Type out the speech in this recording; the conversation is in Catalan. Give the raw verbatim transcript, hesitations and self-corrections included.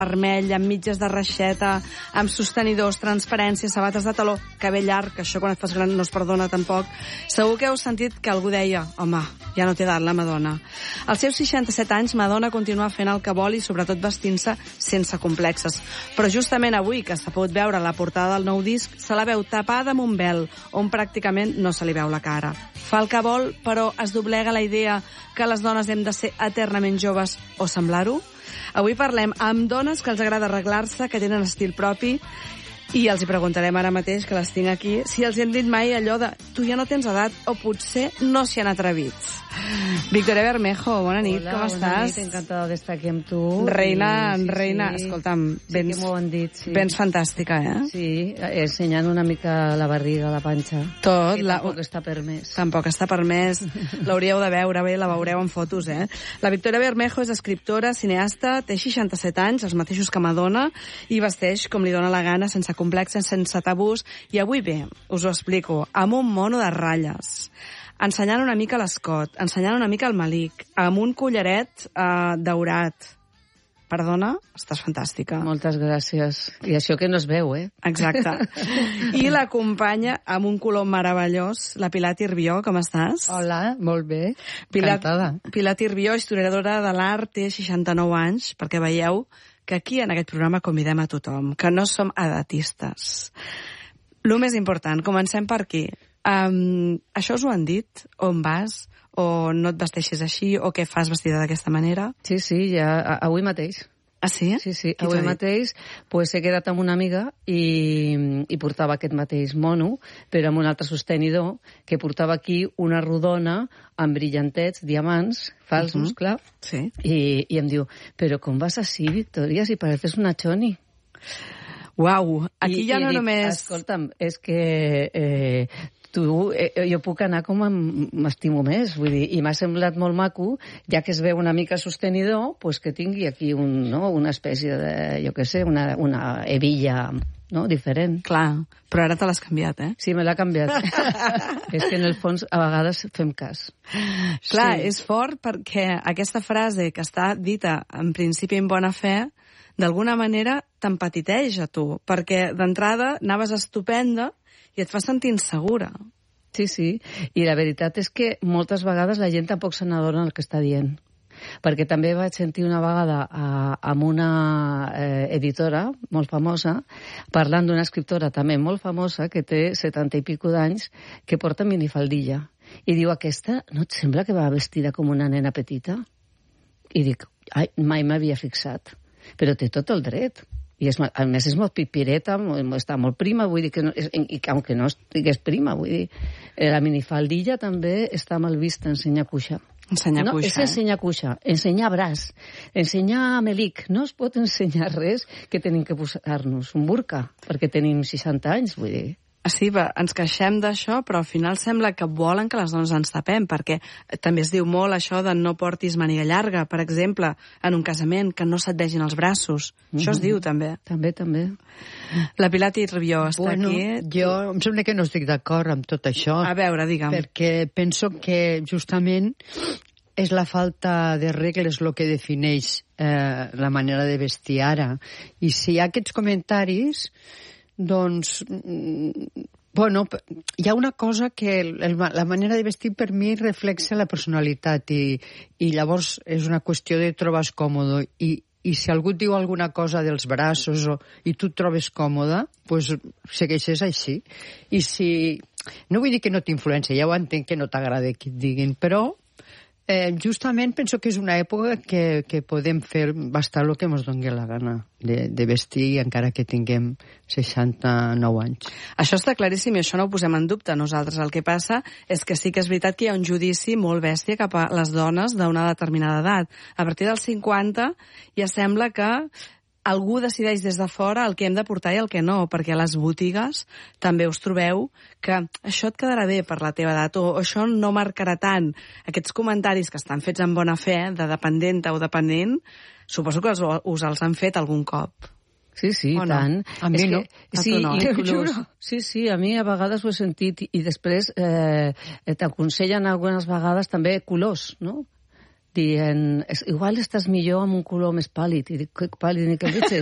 vermell, amb mitges de reixeta, amb sostenidors, transparència, sabates de taló, cabell llarg, que això quan et fas gran no es perdona tampoc. Segur que heu sentit que algú deia, home, ja no té edat la Madonna. Als seus seixanta-set anys, Madonna continua fent el que vol i sobretot vestint-se sense complexes. Però justament avui, que s'ha pogut veure la portada del nou disc, se la veu tapada amb un vel, on pràcticament no se li veu la cara. Fa el que vol, però es doblega la idea que les dones hem de ser eternament joves o semblar-ho? Avui parlem amb dones que els agrada arreglar-se, que tenen estil propi, i els hi preguntarem ara mateix, que les tinc aquí, si els hi han dit mai allò de tu ja no tens edat, o potser no s'hi han atrevits. Victoria Bermejo, bona nit, Hola, com bona estàs? Nit, encantada d'estar aquí amb tu. Reina, I, sí, reina, sí. escolta'm, Sí vens, que m'ho han dit, sí. vens fantàstica, eh? Sí, ensenyant una mica la barriga, la panxa. Tot, que la... tampoc està permès. Tampoc està permès. L'hauríeu de veure, bé, la veureu en fotos, eh? La Victoria Bermejo és escriptora, cineasta, té seixanta-set anys, els mateixos que Madonna, i vesteix com li dóna la gana, sense complexes, sense tabús, i avui bé, us ho explico, amb un mono de ratlles, ensenyant una mica l'escot, ensenyant una mica el malic, amb un collaret eh, daurat. Perdona, estàs fantàstica. Moltes gràcies. I això que no es veu, eh? Exacte. I l'acompanya amb un color meravellós, la Pilar Tirbió, com estàs? Hola, molt bé. Pilar, Encantada. Pilar Tirbió, historiadora de l'art, té seixanta-nou anys, perquè veieu que aquí en aquest programa convidem a tothom, que no som edatistes. Lo més important, comencem per aquí. Um, això us ho han dit? On vas? O no et vesteixes així? O què fas vestida d'aquesta manera? Sí, sí, ja, a, avui mateix. Ah, sí? Sí, sí, Qui avui t'ha dit? mateix pues, he quedat amb una amiga i, i portava aquest mateix mono, però amb un altre sostenidor, que portava aquí una rodona amb brillantets, diamants, falsos, Uh-huh. clar, Sí. i, i em diu, però com vas així, Victoria, si pareces una choni? Uau, aquí I, ja i no dic, només... Escolta'm, és que eh, tu, eh, jo puc anar com em- m'estimo més, vull dir, i m'ha semblat molt maco, ja que es veu una mica sostenidor, pues que tingui aquí un, no, una espècie de, jo què sé, una, una hebilla, no?, diferent. Clar, però ara te l'has canviat, eh? Sí, me l'ha canviat. És que en el fons a vegades fem cas. Clar, Sí. és fort perquè aquesta frase que està dita en principi en bona fe, d'alguna manera t'empatiteja a tu, perquè d'entrada anaves estupenda i et fa sentir insegura. Sí, sí, i la veritat és que moltes vegades la gent tampoc se n'adona el que està dient. Perquè també vaig sentir una vegada a, amb una eh, editora molt famosa, parlant d'una escriptora també molt famosa, que té setanta i pico d'anys, que porta minifaldilla. I diu, aquesta no et sembla que va vestida com una nena petita? I dic, ai, mai m'havia fixat. Però té tot el dret. I és, a més és molt pipireta, està molt prima, vull dir que no, i que aunque no estigués prima, vull dir, la minifaldilla també està mal vista, ensenyar cuixa. Ensenyar no, cuixa, és eh? ensenyar cuixa, ensenyar braç, ensenyar melic. No es pot ensenyar res que tenim que posar-nos un burca, perquè tenim seixanta anys, vull dir. Sí, va, ens queixem d'això, però al final sembla que volen que les dones ens tapem, perquè també es diu molt això de no portis màniga llarga, per exemple, en un casament, que no se't vegin els braços. Mm-hmm. Això es diu, també. També, també. La Pilar Tirbió està Bueno, aquí. jo em sembla que no estic d'acord amb tot això, A veure, digue'm. perquè penso que justament és la falta de regles el que defineix eh, la manera de vestir ara. I si hi ha aquests comentaris, doncs, mm, bueno, hi ha una cosa que el, el, la manera de vestir per mi reflexa la personalitat i, i llavors és una qüestió de trobar còmode i, i si algú et diu alguna cosa dels braços o, i tu et trobes còmoda, doncs segueixes així. I si... No vull dir que no t'influència, ja ho entenc que no t'agrada que et diguin, però eh, justament penso que és una època que, que podem fer bastant el que ens doni la gana de, de vestir, encara que tinguem seixanta-nou anys. Això està claríssim i això no ho posem en dubte nosaltres. El que passa és que sí que és veritat que hi ha un judici molt bèstia cap a les dones d'una determinada edat. A partir dels cinquanta ja sembla que algú decideix des de fora el que hem de portar i el que no, perquè a les botigues també us trobeu que això et quedarà bé per la teva edat o això no marcarà tant. Aquests comentaris que estan fets en bona fe, de dependenta o dependent, suposo que els, us els han fet algun cop. Sí, sí, O no? tant. A mi És no. Que, A sí, tu no, i eh? inclús, sí, sí, a mi a vegades ho he sentit i, i després eh, t'aconsellen algunes vegades també colors, no? dient, igual estàs millor amb un color més pàl·lid. I dic, que pàl·lid ni que dius?